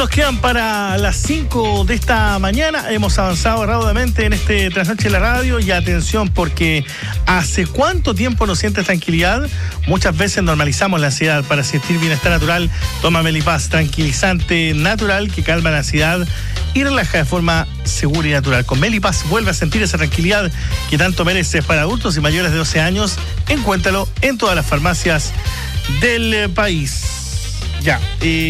Nos quedan para las 5 de esta mañana. Hemos avanzado raudamente en este Trasnoche de la Radio. Y atención, porque ¿hace cuánto tiempo no sientes tranquilidad? Muchas veces normalizamos la ansiedad. Para sentir bienestar natural, toma Melipaz, tranquilizante natural que calma la ansiedad y relaja de forma segura y natural. Con Melipaz vuelve a sentir esa tranquilidad que tanto mereces. Para adultos y mayores de 12 años, encuéntralo en todas las farmacias del país. Ya,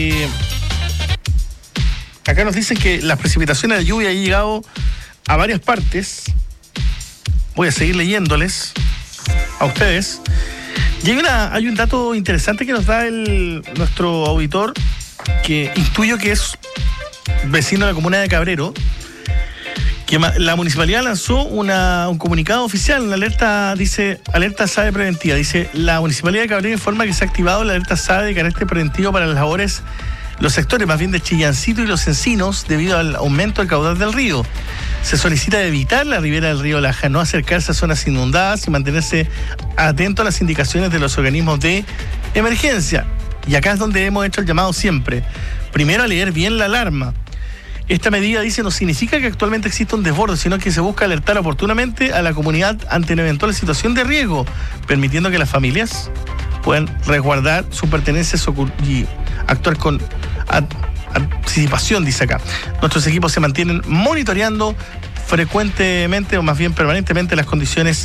acá nos dicen que las precipitaciones de lluvia han llegado a varias partes. Voy a seguir leyéndoles a ustedes. Y hay un dato interesante que nos da nuestro auditor, que intuyo que es vecino de la comuna de Cabrero, que la municipalidad lanzó un comunicado oficial, una alerta, dice, alerta SADE preventiva. Dice, la municipalidad de Cabrero informa que se ha activado la alerta SADE de carácter preventivo para las labores, los sectores más bien de Chillancito y Los Encinos, debido al aumento del caudal del río. Se solicita evitar la ribera del río Laja, no acercarse a zonas inundadas y mantenerse atento a las indicaciones de los organismos de emergencia. Y acá es donde hemos hecho el llamado siempre. Primero, a leer bien la alarma. Esta medida, dice, no significa que actualmente exista un desborde, sino que se busca alertar oportunamente a la comunidad ante una eventual situación de riesgo, permitiendo que las familias puedan resguardar sus pertenencias y actuar con anticipación, dice acá. Nuestros equipos se mantienen monitoreando frecuentemente, o más bien permanentemente, las condiciones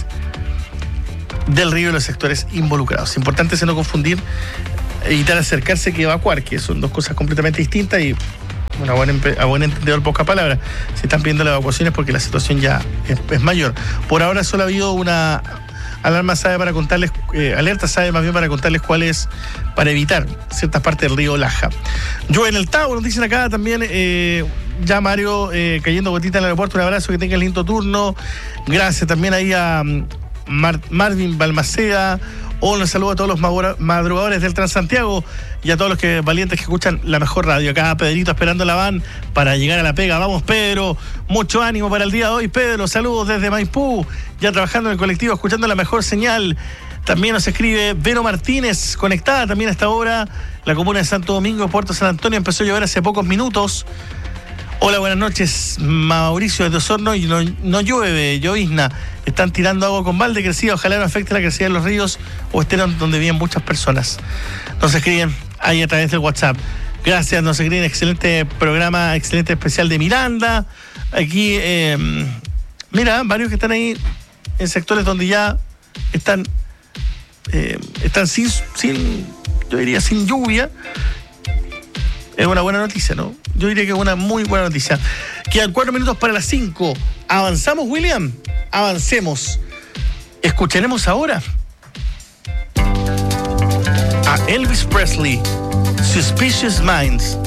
del río y los sectores involucrados. Importante es no confundir, evitar acercarse que evacuar, que son dos cosas completamente distintas y a buen entendedor, pocas palabras. Se están pidiendo las evacuaciones porque la situación ya es mayor. Por ahora solo ha habido una alarma SADE para contarles, alerta SADE más bien para contarles cuál es, para evitar ciertas partes del río Laja. Yo en el Tavo, nos dicen acá también, ya Mario, cayendo gotita en el aeropuerto, un abrazo, que tenga el lindo turno. Gracias también ahí a Marvin Balmaceda. Un saludo a todos los madrugadores del Transantiago y a todos los valientes que escuchan la mejor radio. Acá Pedrito esperando la van para llegar a la pega. Vamos, Pedro, mucho ánimo para el día de hoy. Pedro, saludos desde Maipú, ya trabajando en el colectivo, escuchando la mejor señal. También nos escribe Vero Martínez, conectada también a esta hora. La comuna de Santo Domingo, Puerto San Antonio, empezó a llover hace pocos minutos. Hola, buenas noches, Mauricio desde Osorno. Y no llueve, llovizna. Están tirando agua con balde crecida. Ojalá no afecte la crecida de los ríos o estén donde viven muchas personas. Nos escriben ahí a través del WhatsApp. Gracias, nos escriben. Excelente programa, excelente especial de Miranda. Aquí, mira, varios que están ahí en sectores donde ya están sin, yo diría, sin lluvia. Es una buena noticia, ¿no? Yo diría que es una muy buena noticia. Quedan 4 minutos para las 5. ¿Avanzamos, William? Avancemos. Escucharemos ahora a Elvis Presley, Suspicious Minds.